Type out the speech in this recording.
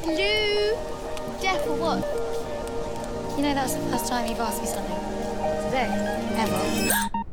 Lou? Deaf or what? You know, that's the first time you've asked me something. Today? Ever.